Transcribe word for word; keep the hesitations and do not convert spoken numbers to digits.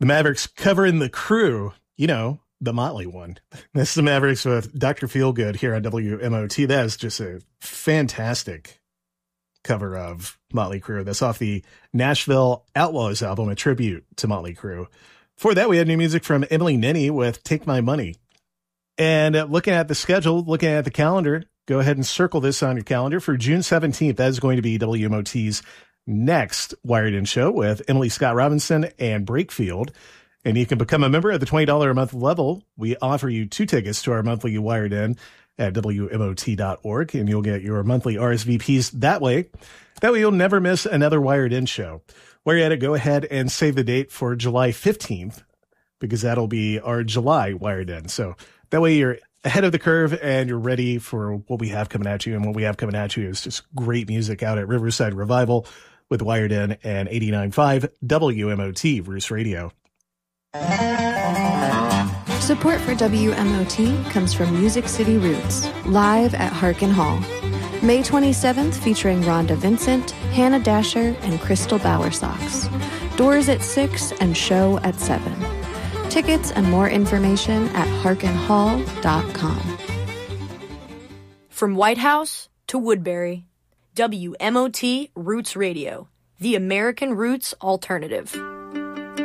The Mavericks covering The Crew, you know, the Motley one. This is the Mavericks with Doctor Feelgood here on W M O T. That is just a fantastic cover of Motley Crue. That's off the Nashville Outlaws album, a tribute to Motley Crue. Before that, we had new music from Emily Nenny with Take My Money. And uh, looking at the schedule, looking at the calendar, go ahead and circle this on your calendar for June seventeenth. That is going to be W M O T's next Wired In show with Emily Scott Robinson and Brakefield. And you can become a member at the twenty dollars a month level. We offer you two tickets to our monthly Wired In at W M O T dot org, and you'll get your monthly R S V Ps that way. That way you'll never miss another Wired In show. While you're at it, go ahead and save the date for July fifteenth, because that'll be our July Wired In. So that way you're ahead of the curve and you're ready for what we have coming at you. And what we have coming at you is just great music out at Riverside Revival with Wired In and eighty-nine point five W M O T Roost Radio. Support for W M O T comes from Music City Roots, live at Harkin Hall. May twenty-seventh, featuring Rhonda Vincent, Hannah Dasher, and Crystal Bowersox. Doors at six and show at seven. Tickets and more information at harkin hall dot com. From White House to Woodbury, W M O T Roots Radio, the American Roots Alternative.